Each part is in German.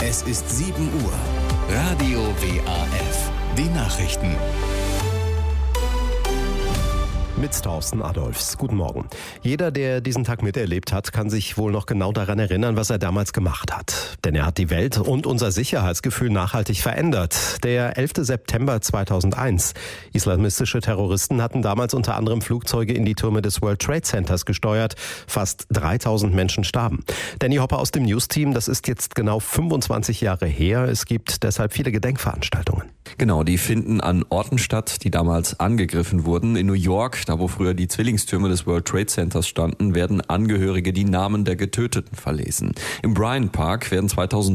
Es ist 7 Uhr. Radio WAF. Die Nachrichten. Mit Thorsten Adolfs. Guten Morgen. Jeder, der diesen Tag miterlebt hat, kann sich wohl noch genau daran erinnern, was er damals gemacht hat. Denn er hat die Welt und unser Sicherheitsgefühl nachhaltig verändert. Der 11. September 2001. Islamistische Terroristen hatten damals unter anderem Flugzeuge in die Türme des World Trade Centers gesteuert. Fast 3000 Menschen starben. Danny Hopper aus dem News-Team, das ist jetzt genau 25 Jahre her. Es gibt deshalb viele Gedenkveranstaltungen. Genau, die finden an Orten statt, die damals angegriffen wurden. In New York, da wo früher die Zwillingstürme des World Trade Centers standen, werden Angehörige die Namen der Getöteten verlesen. Im Bryant Park werden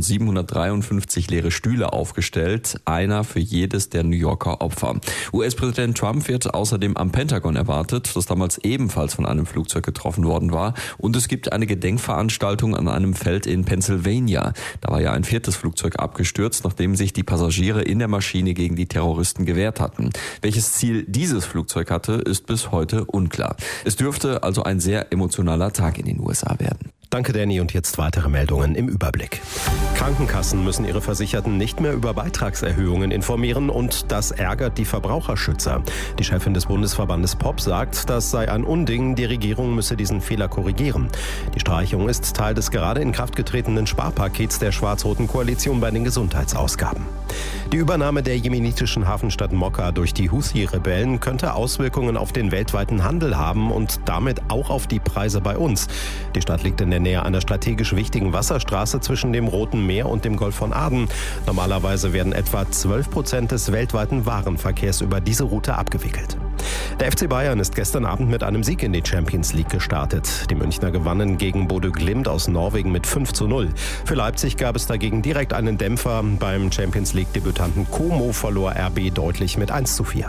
2753 leere Stühle aufgestellt, einer für jedes der New Yorker Opfer. US-Präsident Trump wird außerdem am Pentagon erwartet, das damals ebenfalls von einem Flugzeug getroffen worden war. Und es gibt eine Gedenkveranstaltung an einem Feld in Pennsylvania. Da war ja ein 4. Flugzeug abgestürzt, nachdem sich die Passagiere in der Maschine gegen die Terroristen gewehrt hatten. Welches Ziel dieses Flugzeug hatte, ist bis heute unklar. Es dürfte also ein sehr emotionaler Tag in den USA werden. Danke, Danny. Und jetzt weitere Meldungen im Überblick. Krankenkassen müssen ihre Versicherten nicht mehr über Beitragserhöhungen informieren und das ärgert die Verbraucherschützer. Die Chefin des Bundesverbandes POP sagt, das sei ein Unding, die Regierung müsse diesen Fehler korrigieren. Die Streichung ist Teil des gerade in Kraft getretenen Sparpakets der schwarz-roten Koalition bei den Gesundheitsausgaben. Die Übernahme der jemenitischen Hafenstadt Mokka durch die Houthi-Rebellen könnte Auswirkungen auf den weltweiten Handel haben und damit auch auf die Preise bei uns. Die Stadt liegt in der Nähe einer strategisch wichtigen Wasserstraße zwischen dem Roten Meer und dem Golf von Aden. Normalerweise werden etwa 12% des weltweiten Warenverkehrs über diese Route abgewickelt. Der FC Bayern ist gestern Abend mit einem Sieg in die Champions League gestartet. Die Münchner gewannen gegen Bodø Glimt aus Norwegen mit 5:0. Für Leipzig gab es dagegen direkt einen Dämpfer. Beim Champions League-Debütanten Como verlor RB deutlich mit 1:4.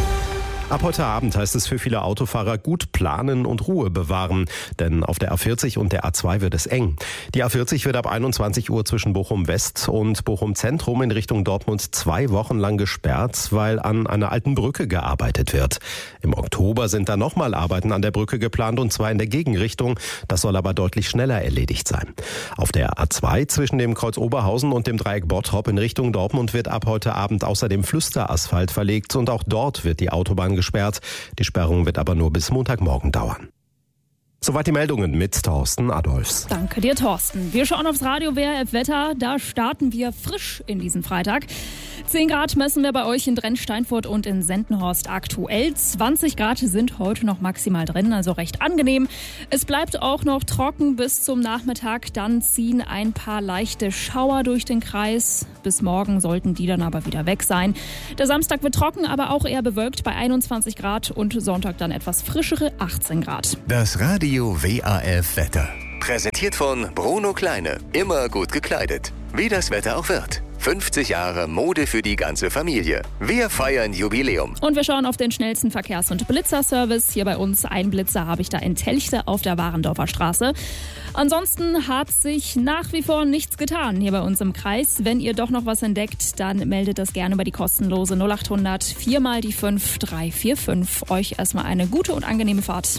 Ab heute Abend heißt es für viele Autofahrer gut planen und Ruhe bewahren, denn auf der A40 und der A2 wird es eng. Die A40 wird ab 21 Uhr zwischen Bochum West und Bochum Zentrum in Richtung Dortmund 2 Wochen lang gesperrt, weil an einer alten Brücke gearbeitet wird. Im Oktober sind dann nochmal Arbeiten an der Brücke geplant und zwar in der Gegenrichtung. Das soll aber deutlich schneller erledigt sein. Auf der A2 zwischen dem Kreuz Oberhausen und dem Dreieck Bottrop in Richtung Dortmund wird ab heute Abend außerdem Flüsterasphalt verlegt und auch dort wird die Autobahn gesperrt. Die Sperrung wird aber nur bis Montagmorgen dauern. Soweit die Meldungen mit Thorsten Adolfs. Danke dir, Thorsten. Wir schauen aufs Radio WRF Wetter. Da starten wir frisch in diesen Freitag. 10 Grad messen wir bei euch in Drenn-Steinfurt und in Sendenhorst aktuell. 20 Grad sind heute noch maximal drin, also recht angenehm. Es bleibt auch noch trocken bis zum Nachmittag. Dann ziehen ein paar leichte Schauer durch den Kreis. Bis morgen sollten die dann aber wieder weg sein. Der Samstag wird trocken, aber auch eher bewölkt bei 21 Grad und Sonntag dann etwas frischere 18 Grad. Das Radio WAF Wetter. Präsentiert von Bruno Kleine. Immer gut gekleidet. Wie das Wetter auch wird. 50 Jahre Mode für die ganze Familie. Wir feiern Jubiläum. Und wir schauen auf den schnellsten Verkehrs- und Blitzerservice. Hier bei uns ein Blitzer habe ich da in Telchte auf der Warendorfer Straße. Ansonsten hat sich nach wie vor nichts getan hier bei uns im Kreis. Wenn ihr doch noch was entdeckt, dann meldet das gerne über die kostenlose 0800 4 mal die 5 345. Euch erstmal eine gute und angenehme Fahrt.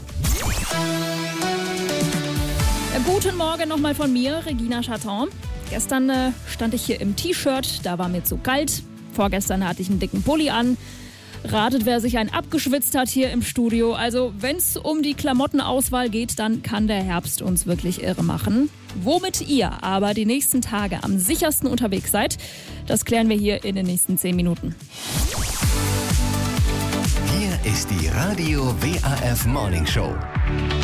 Guten Morgen nochmal von mir, Regina Chaton. Gestern stand ich hier im T-Shirt, da war mir zu kalt. Vorgestern hatte ich einen dicken Pulli an. Ratet, wer sich einen abgeschwitzt hat hier im Studio. Also wenn es um die Klamottenauswahl geht, dann kann der Herbst uns wirklich irre machen. Womit ihr aber die nächsten Tage am sichersten unterwegs seid, das klären wir hier in den nächsten 10 Minuten. Hier ist die Radio WAF Morning Show.